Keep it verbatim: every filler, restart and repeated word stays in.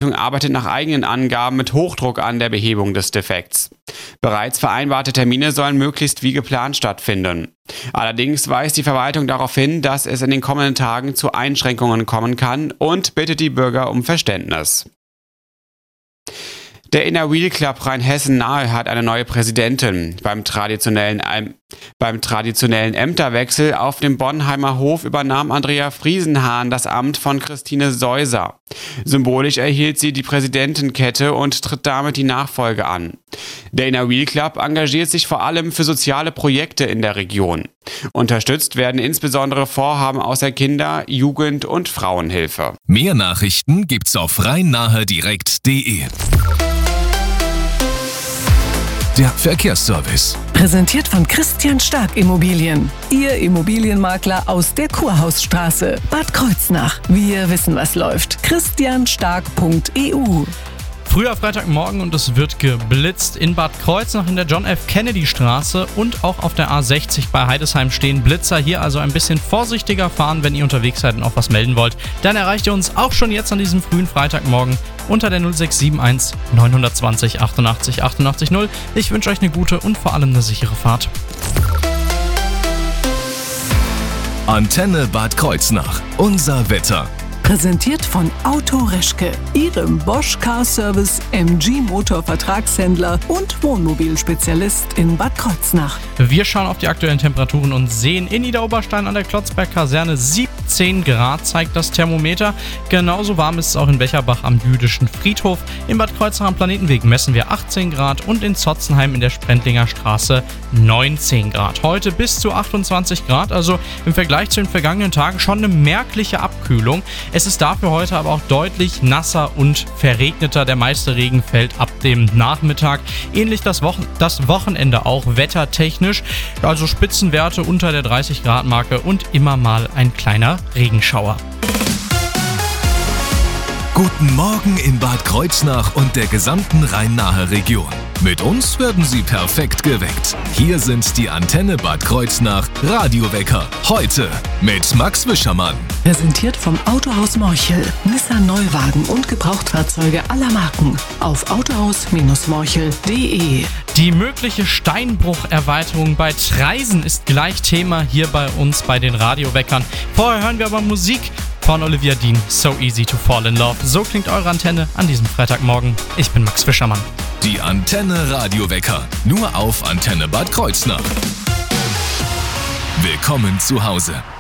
Verwaltung arbeitet nach eigenen Angaben mit Hochdruck an der Behebung des Defekts. Bereits vereinbarte Termine sollen möglichst wie geplant stattfinden. Allerdings weist die Verwaltung darauf hin, dass es in den kommenden Tagen zu Einschränkungen kommen kann und bittet die Bürger um Verständnis. Der Inner Wheel Club Rheinhessen-Nahe hat eine neue Präsidentin. Beim traditionellen, ähm, beim traditionellen Ämterwechsel auf dem Bonheimer Hof übernahm Andrea Friesenhahn das Amt von Christine Seuser. Symbolisch erhielt sie die Präsidentenkette und tritt damit die Nachfolge an. Der Inner Wheel Club engagiert sich vor allem für soziale Projekte in der Region. Unterstützt werden insbesondere Vorhaben aus der Kinder-, Jugend- und Frauenhilfe. Mehr Nachrichten gibt's auf rheinnahedirekt punkt de. Der Verkehrsservice. Präsentiert von Christian Stark Immobilien. Ihr Immobilienmakler aus der Kurhausstraße, Bad Kreuznach. Wir wissen, was läuft. christian stark punkt e u. Früher Freitagmorgen und es wird geblitzt. In Bad Kreuznach in der John F. Kennedy Straße und auch auf der A sechzig bei Heidesheim stehen Blitzer. Hier also ein bisschen vorsichtiger fahren, wenn ihr unterwegs seid und auch was melden wollt. Dann erreicht ihr uns auch schon jetzt an diesem frühen Freitagmorgen unter der null sechs sieben eins neun zwei null achtundachtzig achtundachtzig null. Ich wünsche euch eine gute und vor allem eine sichere Fahrt. Antenne Bad Kreuznach. Unser Wetter. Präsentiert von Auto Reschke, Ihrem Bosch Car Service, M G Motor Vertragshändler und Wohnmobilspezialist in Bad Kreuznach. Wir schauen auf die aktuellen Temperaturen und sehen in Niederoberstein an der Klotzberg-Kaserne siebzehn Grad zeigt das Thermometer. Genauso warm ist es auch in Becherbach am Jüdischen Friedhof. In Bad Kreuznach am Planetenweg messen wir achtzehn Grad und in Zotzenheim in der Sprendlinger Straße neunzehn Grad. Heute bis zu achtundzwanzig Grad, also im Vergleich zu den vergangenen Tagen schon eine merkliche Abkühlung. Es ist dafür heute aber auch deutlich nasser und verregneter. Der meiste Regen fällt ab dem Nachmittag. Ähnlich das, Wochen- das Wochenende auch wettertechnisch. Also Spitzenwerte unter der dreißig Grad Marke und immer mal ein kleiner Regenschauer. Guten Morgen in Bad Kreuznach und der gesamten Rhein-Nahe Region. Mit uns werden Sie perfekt geweckt. Hier sind die Antenne Bad Kreuznach Radiowecker. Heute mit Max Wischermann. Präsentiert vom Autohaus Morchel. Nissan Neuwagen und Gebrauchtfahrzeuge aller Marken. Auf autohaus morchel punkt de. Die mögliche Steinbrucherweiterung bei Treisen ist gleich Thema hier bei uns bei den Radioweckern. Vorher hören wir aber Musik von Olivia Dean, So Easy to Fall in Love. So klingt eure Antenne an diesem Freitagmorgen. Ich bin Max Fischermann. Die Antenne Radiowecker. Nur auf Antenne Bad Kreuznach. Willkommen zu Hause.